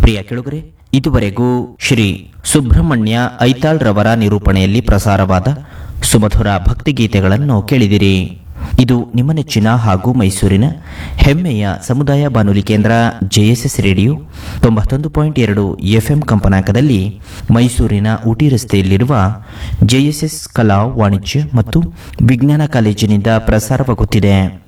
ಪ್ರಿಯ ಕೆಳುಗರೆ, ಇದುವರೆಗೂ ಶ್ರೀ ಸುಬ್ರಹ್ಮಣ್ಯ ಐತಾಳ್ ರವರ ನಿರೂಪಣೆಯಲ್ಲಿ ಪ್ರಸಾರವಾದ ಸುಮಧುರ ಭಕ್ತಿಗೀತೆಗಳನ್ನು ಕೇಳಿದಿರಿ. ಇದು ನಿಮ್ಮ ನೆಚ್ಚಿನ ಹಾಗೂ ಮೈಸೂರಿನ ಹೆಮ್ಮೆಯ ಸಮುದಾಯ ಬಾನುಲಿ ಕೇಂದ್ರ ಜೆಎಸ್ಎಸ್ ರೇಡಿಯೋ 91.2 FM ಕಂಪನಾಂಕದಲ್ಲಿ ಮೈಸೂರಿನ ಊಟಿ ರಸ್ತೆಯಲ್ಲಿರುವ ಜೆಎಸ್ಎಸ್ ಕಲಾ ವಾಣಿಜ್ಯ ಮತ್ತು ವಿಜ್ಞಾನ ಕಾಲೇಜಿನಿಂದ ಪ್ರಸಾರವಾಗುತ್ತಿದೆ.